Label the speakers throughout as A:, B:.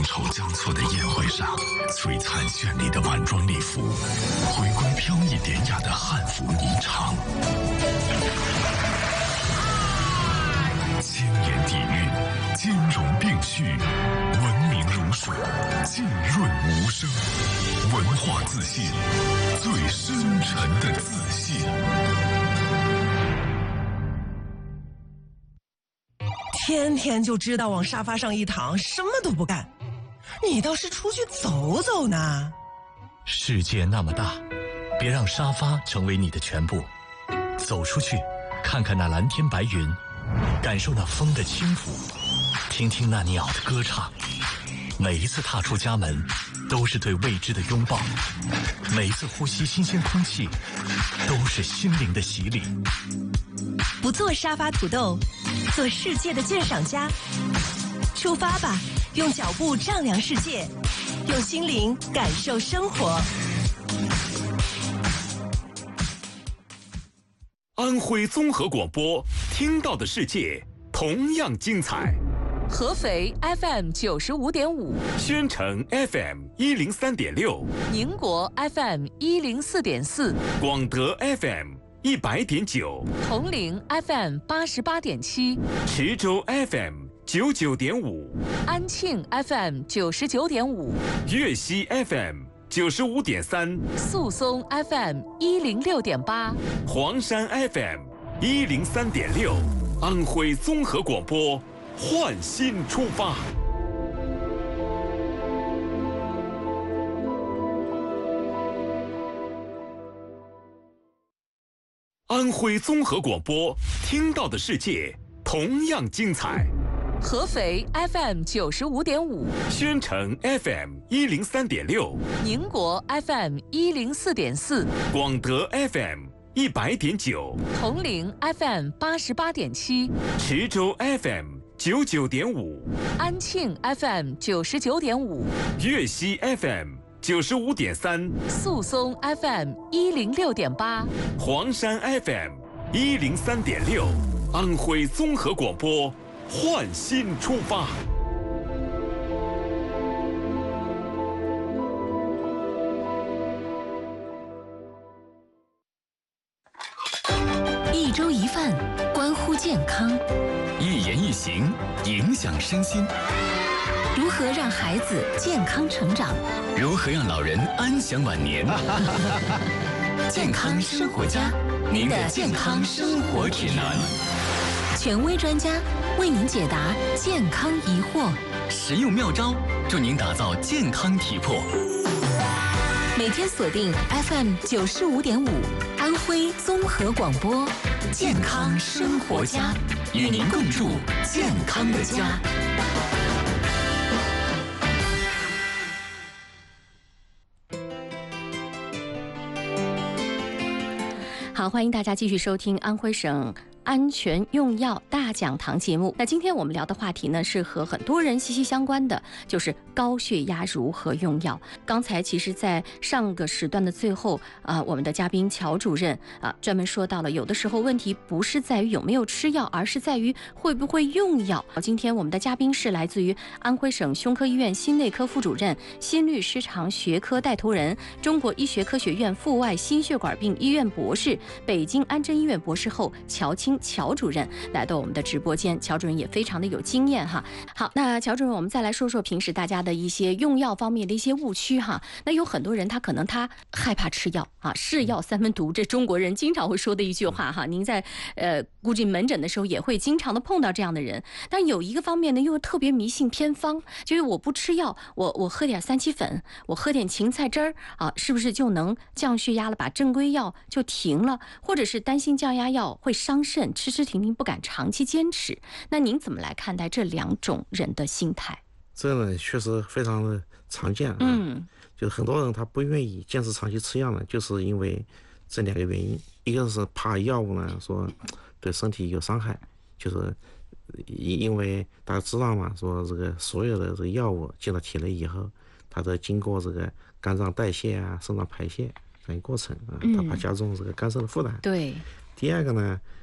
A: 觥筹交错的宴会上，璀璨绚丽的晚装礼服，回归飘逸典雅的汉服霓裳。千年底蕴，兼容并蓄，文明如水，浸润无声，文化自信，最深沉的自信。
B: 天天就知道往沙发上一躺，什么都不干。你倒是出去走走呢。
C: 世界那么大，别让沙发成为你的全部。走出去，看看那蓝天白云，感受那风的轻抚，听听那鸟的歌唱。每一次踏出家门，都是对未知的拥抱；每一次呼吸新鲜空气，都是心灵的洗礼。
D: 不做沙发土豆，做世界的鉴赏家。出发吧，用脚步丈量世界，用心灵感受生活。
E: 安徽综合广播，听到的世界同样精彩。
F: 合肥 FM 95.5，
E: 宣城 FM 103.6，
F: 宁国 FM 104.4，
E: 广德 FM 100.9，
F: 铜陵 FM 88.7，
E: 池州 FM 99.5，
F: 安庆 FM 99.5，
E: 粤西 FM 95.3，
F: 宿松 FM 106.8，
E: 黄山 FM 103.6，安徽综合广播，焕新出发。安徽综合广播，听到的世界同样精彩。
F: 合肥 FM 95.5，
E: 宣城 FM 103.6，
F: 宁国 FM 104.4，
E: 广德 FM 100.9，
F: 铜陵 FM 88.7，
E: 池州 FM 99.5，
F: 安庆 FM 99.5，
E: 粤西 FM 95.3，
F: 宿松 FM 106.8，
E: 黄山 FM 103.6，安徽综合广播，焕新出发。
G: 一粥一饭，关乎健康；
A: 一言一行，影响身心。
G: 如何让孩子健康成长？
A: 如何让老人安享晚年？健康生活家，您的健康生活指南。
G: 权威专家为您解答健康疑惑，
A: 实用妙招助您打造健康体魄。
G: 每天锁定 FM 95.5，安徽综合广播，
A: 健康生活家，与您共筑健康的家。
G: 好，欢迎大家继续收听安徽省安全用药大讲堂节目。那今天我们聊的话题呢，是和很多人息息相关的，就是高血压如何用药。刚才其实在上个时段的最后我们的嘉宾乔主任专门说到了，有的时候问题不是在于有没有吃药，而是在于会不会用药。今天我们的嘉宾是来自于安徽省胸科医院心内科副主任、心律失常学科带头人、中国医学科学院阜外心血管病医院博士、北京安贞医院博士后乔青乔主任来到我们的直播间。乔主任也非常的有经验哈。好，那乔主任，我们再来说说平时大家的一些用药方面的一些误区哈。那有很多人他可能他害怕吃药是药三分毒，这中国人经常会说的一句话哈。您在估计门诊的时候也会经常的碰到这样的人。但有一个方面呢，又特别迷信偏方，就是我不吃药，我喝点三七粉，我喝点芹菜汁儿是不是就能降血压了，把正规药就停了？或者是担心降压药会伤肾，吃吃停停不敢长期坚持。那您怎么来看待这两种人的心态？
H: 这呢确实非常的常见就是很多人他不愿意坚持长期吃药呢，就是因为这两个原因。一个是怕药物呢说对身体有伤害，就是因为大家知道嘛，说这个所有的这个药物进到体内以后，它都经过这个肝脏代谢肾脏排泄这样一个过程它怕加重这个肝肾的负担。
G: 对。
H: 第二个呢，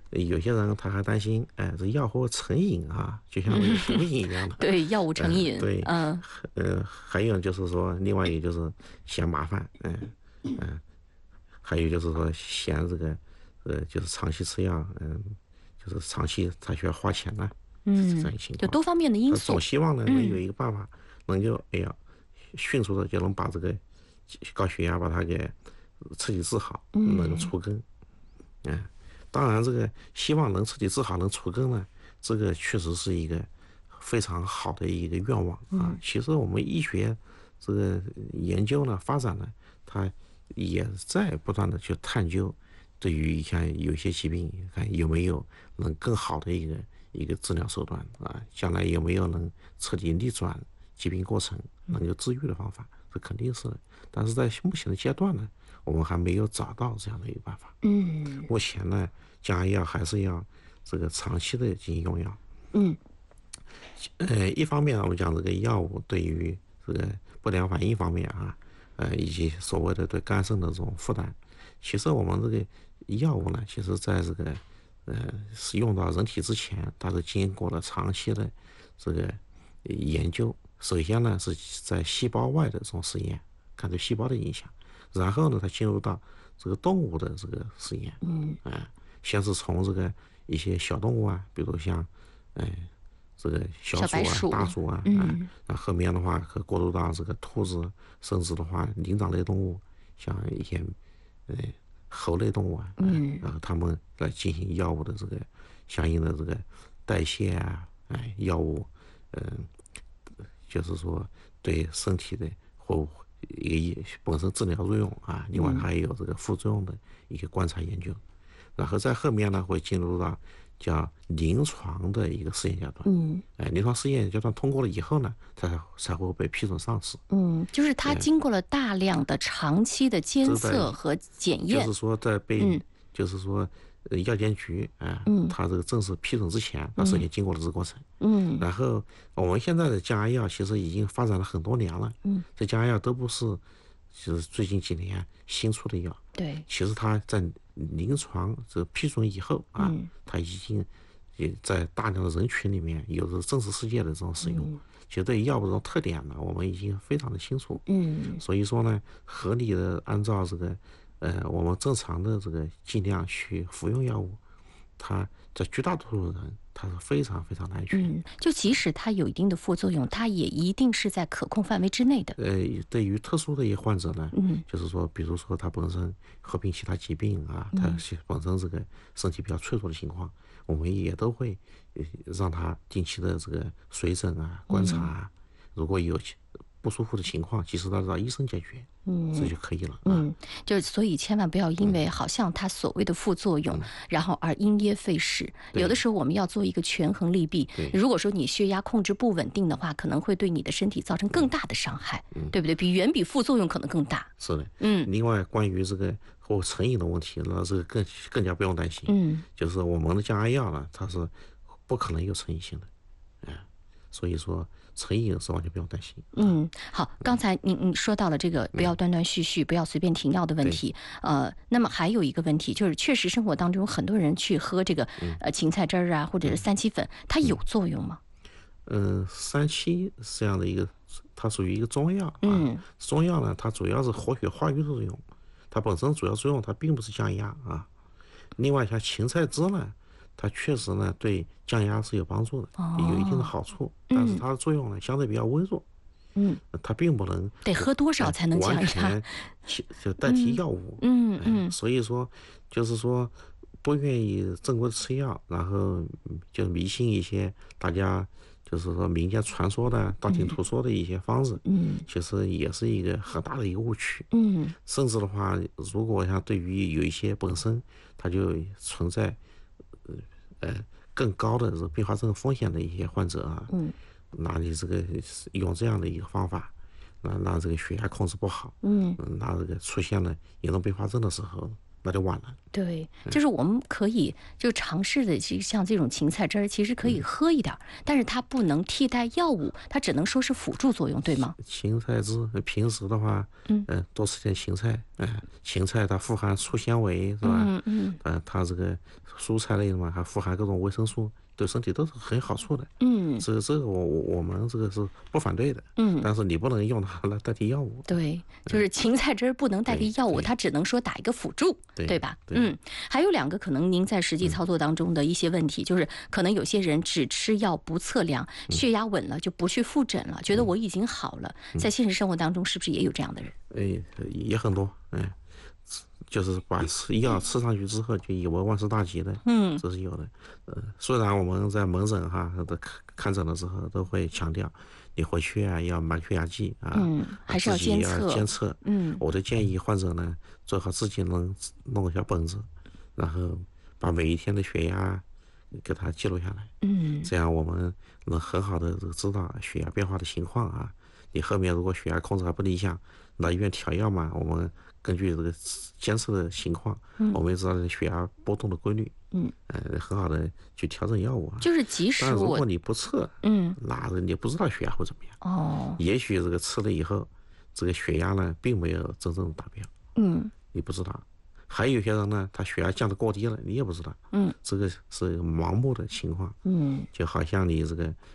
H: 有些人他还担心，这药会成瘾啊，就像这个毒瘾一样的。
G: 对，药物成瘾。
H: 对，还有就是说，另外也就是嫌麻烦，还有就是说嫌这个，就是长期吃药，就是长期他需要花钱呢，这样一情况。
G: 就多方面的因素。
H: 总希望呢能有一个办法，能够迅速的就能把这个高血压把它给彻底治好，能除根。当然这个希望能彻底治好，能除根呢，这个确实是一个非常好的一个愿望啊。其实我们医学这个研究呢、发展呢，它也在不断的去探究，对于像有些疾病，看有没有能更好的一个治疗手段啊，将来有没有能彻底逆转疾病过程，能够治愈的方法，这肯定是的。但是在目前的阶段呢，我们还没有找到这样的一个办法。目前呢，降压药还是要这个长期的进行用药。一方面我们讲这个药物对于这个不良反应方面啊，以及所谓的对肝肾的这种负担，其实我们这个药物呢，其实在这个使用到人体之前，它是经过了长期的这个研究。首先呢是在细胞外的这种实验，看对细胞的影响，然后呢它进入到这个动物的这个实验。先是从这个一些小动物啊，比如像这个小鼠啊、大鼠啊，那后面的话可过渡到这个兔子，甚至的话灵长类动物，像一些猴类动物啊，然后他们来进行药物的这个相应的这个代谢啊，药物，就是说对身体的或一个本身治疗作用啊，另外还有这个副作用的一个观察研究，然后在后面呢会进入到叫临床的一个试验阶段。临床试验阶段通过了以后呢，才会被批准上市。
G: 就是它经过了大量的长期的监测和检验。
H: 就是说在被，就是说药监局它这个正式批准之前，它首先经过了这个过程。然后我们现在的降压药其实已经发展了很多年了。这降压药都不是就是最近几年新出的药。
G: 对，
H: 其实它在临床这批准以后啊，它已经也在大量的人群里面有着真实世界的这种使用。其实对于药物这种特点呢，我们已经非常的清楚。所以说呢，合理的按照这个我们正常的这个剂量去服用药物，它在绝大多数人它是非常非常的安全。
G: 就即使它有一定的副作用，它也一定是在可控范围之内的。
H: 对于特殊的一些患者呢，就是说，比如说他本身合并其他疾病啊，他本身这个身体比较脆弱的情况，我们也都会让他定期的这个随诊啊、观察啊，如果有不舒服的情况，及时的让医生解决，这就可以了。
G: 就所以千万不要因为好像它所谓的副作用，然后而因噎废食。有的时候我们要做一个权衡利弊。如果说你血压控制不稳定的话，可能会对你的身体造成更大的伤害，对不对？远比副作用可能更大。
H: 是的。另外关于这个或成瘾的问题，那这个更加不用担心。就是我们的降压药呢，它是不可能有成瘾性的。所以说成瘾是完全不用担心。
G: 好，刚才你说到了这个不要断断续续，不要随便停药的问题。那么还有一个问题就是，确实生活当中有很多人去喝这个芹菜汁儿啊，或者是三七粉，它有作用吗？
H: 三七是这样的一个，它属于一个中药啊。中药呢，它主要是活血化瘀的作用，它本身主要作用它并不是降压啊。另外像芹菜汁呢，它确实呢对降压是有帮助的，有一定的好处，但是它的作用呢相对比较微弱。它并不能
G: 得喝多少才能降压，
H: 完全就代替药物。所以说就是说不愿意正规吃药，然后就迷信一些大家就是说民间传说的道听途说的一些方式，其实也是一个很大的一个误区。甚至的话，如果像对于有一些本身它就存在更高的这个并发症风险的一些患者啊，那你这个用这样的一个方法，那这个血压控制不好，那这个出现了严重并发症的时候， 那就晚了。
G: 对，就是我们可以就尝试的，像这种芹菜汁儿，其实可以喝一点，但是它不能替代药物，它只能说是辅助作用，对吗？
H: 芹菜汁平时的话，多吃点芹菜，芹菜它富含粗纤维，是吧？它这个蔬菜类的嘛，还富含各种维生素，对身体都是很有好处的。这个我们这个是不反对的。但是你不能用它来代替药物。
G: 对，就是芹菜汁儿不能代替药物，它只能说打一个辅助，对吧？还有2个可能您在实际操作当中的一些问题，就是可能有些人只吃药不测量，血压稳了就不去复诊了，觉得我已经好了。在现实生活当中，是不是也有这样的人？
H: 也很多，就是把药吃上去之后就以为万事大吉的，这是有的。虽然我们在门诊看诊的时候都会强调，你回去要买血压计
G: 还是要监
H: 测。我的建议患者呢，最好自己能弄个小本子，然后把每一天的血压给它记录下来。这样我们能很好的知道血压变化的情况你后面如果血压控制还不理想，到医院调药嘛，我们根据这个监测的情况，我们也知道血压波动的规律，很好的去调整药物
G: 就是即使
H: 但如果你不测，那你不知道血压会怎么样。也许这个吃了以后，这个血压呢并没有真正达标，你不知道。还有一些人呢，他血压降得过低了，你也不知道。这个是盲目的情况。就好像你这个